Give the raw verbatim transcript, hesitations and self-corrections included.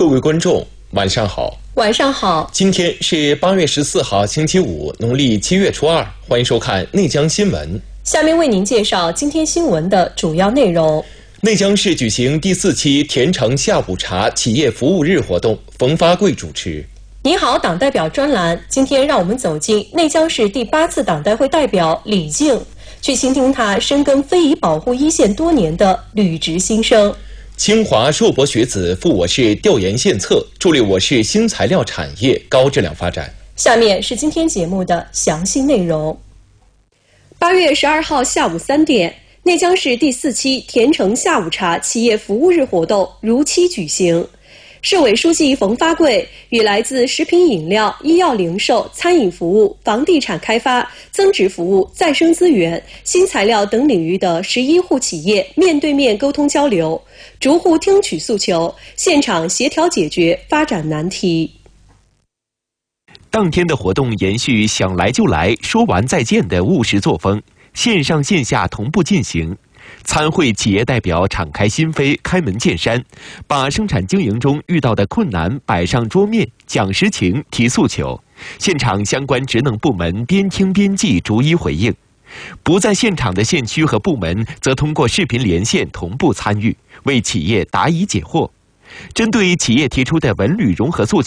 各位观众，晚上好。 晚上好。 今天是八月十四号，星期五，农历七月初二。欢迎收看内江新闻。 下面为您介绍今天新闻的主要内容。 内江市举行第四期甜橙下午茶企业服务日活动，冯发贵主持。 你好，党代表专栏，今天让我们走进内江市第八次党代会代表李静，去倾听他深耕非遗保护一线多年的履职心声。 清华硕博学子赴我市调研献策，助力我市新材料产业高质量发展。 下面是今天节目的详细内容。八月十二号下午三点，内江市第四期甜橙下午茶企业服务日活动如期举行。市委书记冯发贵与来自食品饮料、医药零售、餐饮服务、房地产开发、增值服务、再生资源、新材料等领域的十一户企业面对面沟通交流，逐户听取诉求，现场协调解决发展难题。 当天的活动延续想来就来、说完再见的务实作风，线上线下同步进行。参会企业代表敞开心扉，开门见山，把生产经营中遇到的困难摆上桌面，讲实情，提诉求。现场相关职能部门边听边记，逐一回应。不在现场的县区和部门则通过视频连线同步参与，为企业答疑解惑。针对企业提出的文旅融合诉求，